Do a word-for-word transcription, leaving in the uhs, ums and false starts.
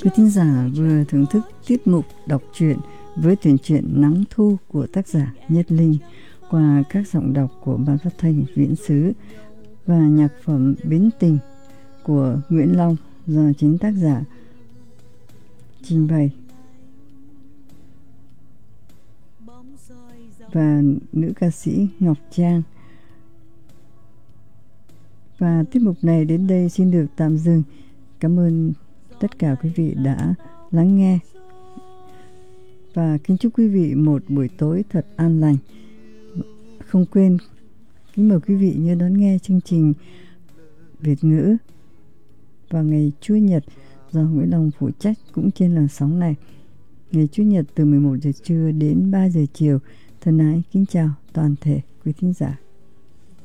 Quý thính giả vừa thưởng thức tiết mục đọc truyện với tuyển truyện Nắng Thu của tác giả Nhất Linh qua các giọng đọc của Ban Phát thanh Viễn xứ và nhạc phẩm Bến Tình của Nguyễn Long do chính tác giả trình bày. Và nữ ca sĩ Ngọc Trang. Và tiết mục này đến đây xin được tạm dừng. Cảm ơn tất cả quý vị đã lắng nghe. Và kính chúc quý vị một buổi tối thật an lành. Không quên kính mời quý vị nhớ đón nghe chương trình Việt ngữ vào ngày Chủ nhật do Nguyễn Long phụ trách cũng trên làn sóng này. Ngày Chủ nhật từ mười một giờ trưa đến ba giờ chiều. Thân ái kính chào toàn thể quý thính giả.